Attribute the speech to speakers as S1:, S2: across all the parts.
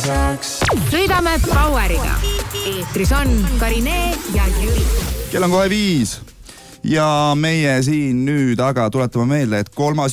S1: Sõidame Poweriga. Eetris on Karine ja Jüri.
S2: Kell on kohe 5 ja meie siin nüüd aga tuletame meelde, et 3.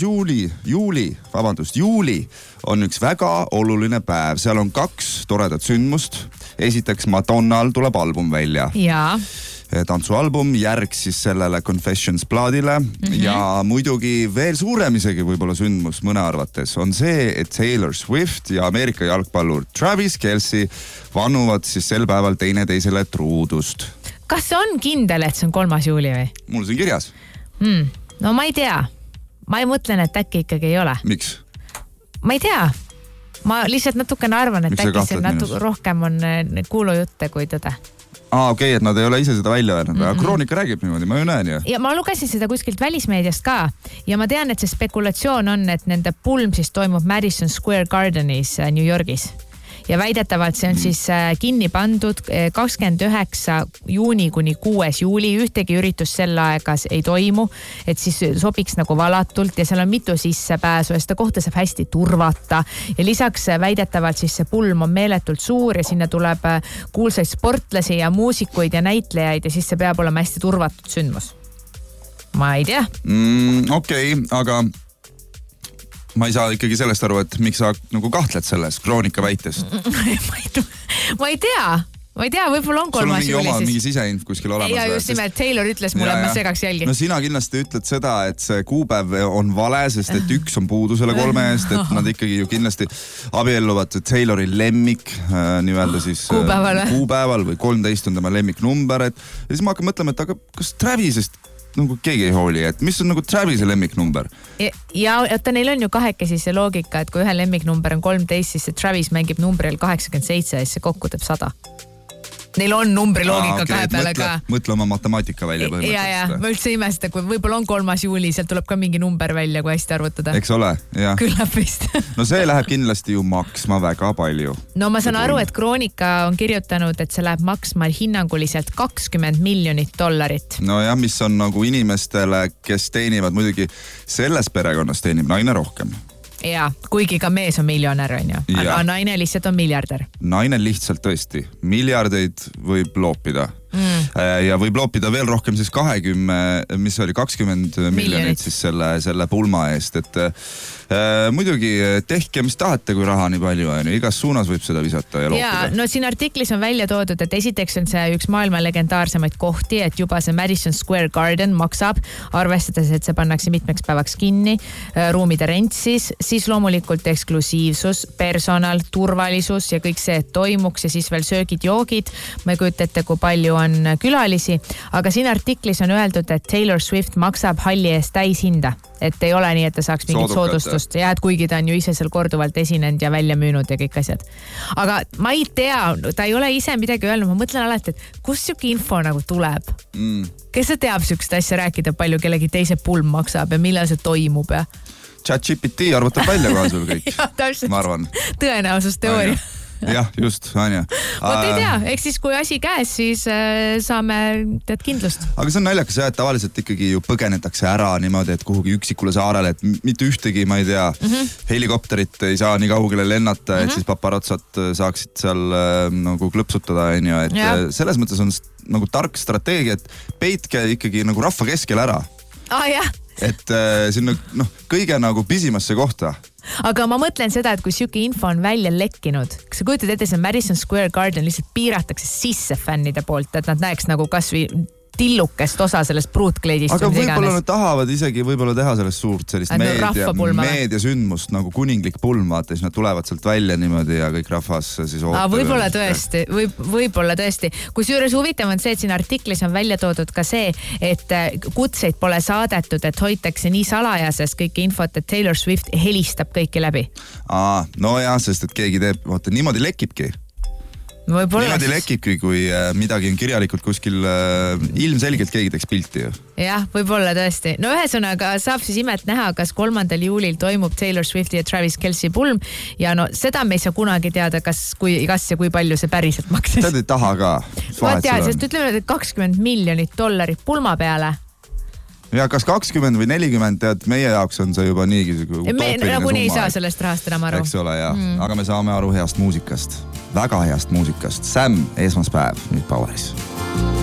S2: juuli on üks väga oluline päev. Seal on 2 toredat sündmust. Esiteks Madonnal tuleb album välja.
S1: Jaa.
S2: Tantsualbum, järg siis sellele Confessions plaadile ja muidugi veel suurem isegi võib-olla sündmus mõne arvates on see, et Taylor Swift ja Ameerika jalgpallur Travis Kelce vannuvad siis sel päeval teineteisele truudust.
S1: Kas see on kindel, et see on 3. juuli või?
S2: Mul see on kirjas.
S1: No ma ei tea. Ma ei mõtlen, et äkki ikkagi ei ole.
S2: Miks?
S1: Ma ei tea. Ma lihtsalt natukene arvan, et äkki see rohkem on kuulujutte kui tõde.
S2: Okei, et nad ei ole ise seda välja öelnud. Kroonika räägib niimoodi, ma ju näen ju.
S1: Ja ma lugesin seda kuskilt välismeediast ka ja ma tean, et see spekulatsioon on, et nende pulm siis toimub Madison Square Gardenis New Yorgis. Ja väidetavalt see on siis kinni pandud 29. juuni kuni 6. juuli. Ühtegi üritus sel aegas ei toimu, et siis sobiks nagu valatult ja seal on mitu sissepääsu ja seda kohta saab hästi turvata. Ja lisaks väidetavalt siis see pulm on meeletult suur ja sinna tuleb kuulsaid sportlasi ja muusikuid ja näitlejaid ja siis see peab olema hästi turvatud sündmus. Ma ei tea.
S2: Okei, aga ma ei saa ikkagi sellest aru, et miks sa nagu kahtled selles kroonika väites.
S1: Ma ei tea, võib-olla on 3. juuli siis.
S2: Sul on mingi mingi siseinf kuskil olemas.
S1: Ja just nimelt, Taylor ütles mulle, et ma segaks jälgi.
S2: No sina kindlasti ütled seda, et see kuupäev on vale, sest et 1 on puudu selle 3 eest, et nad ikkagi ju kindlasti abielluvad Taylori lemmik nii-öelda siis kuupäeval või 13 on tema lemmiknumber. Ja siis ma hakkan mõtlema, et aga kas Travisest nagu keegi ei hooli, et mis on nagu Travise lemmiknumber?
S1: Ja oota, neil on ju kahekesi see loogika, et kui ühe lemmiknumber on 13, siis see Travis mängib numbril 87 ja siis see kokku teeb 100. Neil on numbri loogika käe peale ka.
S2: Mõtle oma matemaatika välja põhimõtteliselt.
S1: Ja, ma üldse imesta, kui võib-olla on 3. juuli, sealt tuleb ka mingi number välja, kui hästi arvutada.
S2: Eks ole, jah.
S1: Küllap vist.
S2: No see läheb kindlasti ju maksma väga palju.
S1: No ma saan aru, et Kroonika on kirjutanud, et see läheb maksma hinnanguliselt $20 miljonit.
S2: No jah, mis on nagu inimestele, kes teenivad muidugi selles perekonnas teenib naine rohkem.
S1: Ja, kuigi ka mees on miljonär, on ju. Aga naine lihtsalt on miljardär.
S2: Naine lihtsalt tõesti. Miljardeid võib loopida. Ja võib loopida veel rohkem siis 20 miljonit siis selle pulma eest, et muidugi tehke mis tahate, kui raha nii palju on, igas suunas võib seda visata ja loopida.
S1: No siin artiklis on välja toodud, et esiteks on see üks maailma legendaarsemaid kohti, et juba see Madison Square Garden maksab, arvestades, et see pannakse mitmeks päevaks kinni, ruumide rent siis loomulikult eksklusiivsus, personal, turvalisus ja kõik see, et toimuks ja siis veel söögid, joogid. Ma ei kujuta ette, kui palju on külalisi, aga siin artiklis on öeldud, et Taylor Swift maksab halli eest täishinda, et ei ole nii, et ta saaks mingit soodustust ja et kuigi ta on ju ise seal korduvalt esinenud ja välja müünud ja kõik asjad. Aga ma ei tea, ta ei ole ise midagi öelnud, ma mõtlen alati, et kus siuke info nagu tuleb? Kes see teab siukest asja rääkida, palju kellegi teise pulm maksab ja millal see toimub ja?
S2: ChatGPT arvutab välja kohe sul kõik.
S1: Ja, täpselt.
S2: Ma arvan.
S1: Tõenäosusteooria.
S2: Jah, just, Anja.
S1: Vot ei tea, eks siis kui asi käes, siis saame tead kindlust.
S2: Aga see on naljakas jah, et tavaliselt ikkagi ju põgenetakse ära niimoodi, et kuhugi üksikule saarele, et mitte ühtegi, ma ei tea, helikopterit ei saa nii kaugele lennata, et siis paparatsad saaksid seal nagu klõpsutada, et selles mõttes on nagu tark strateegia, et peitke ikkagi nagu rahva keskel ära.
S1: Jah.
S2: Et sinna kõige nagu pisimasse kohta.
S1: Aga ma mõtlen seda, et kui siuke info on välja lekkinud, kas sa kujutad ette, see Madison Square Garden lihtsalt piiratakse sisse fännide poolt, et nad näeks nagu kasvi tillukest osa sellest pruutkleidist.
S2: Aga võib-olla nad tahavad isegi võib-olla teha sellest suurt sellist meediasündmust nagu kuninglik pulm, vaata, siis nad tulevad sealt välja niimoodi ja kõik rahvas siis ootab.
S1: Võib-olla tõesti. Kusjuures huvitav on see, et siin artiklis on välja toodud ka see, et kutseid pole saadetud, et hoitakse nii salajases kõike infot, et Taylor Swift helistab kõiki läbi.
S2: No jah, sest et keegi teeb, vaata, niimoodi lekibki. Niimoodi lekibki, kui midagi on kirjalikult kuskil, ilmselgelt keegi teeks pilti ju.
S1: Jah, võib-olla tõesti. No ühesõnaga saab siis imet näha, kas 3. juulil toimub Taylor Swifti ja Travis Kelce pulm ja no seda me ei saa kunagi teada, kas ja kui palju see päriselt maksis.
S2: Seda ei taha ka.
S1: Ma tean, sest ütleme, et $20 miljonit pulma peale.
S2: ja kas 20 või 40, tead, meie jaoks on see juba niigi utoopiline summa.
S1: Nagunii ei saa sellest rahast enam aru.
S2: Eks ole, jah. Aga me saame aru heast muusikast. Väga heast muusikast. Sam, Esmaspäev nüüd Poweris.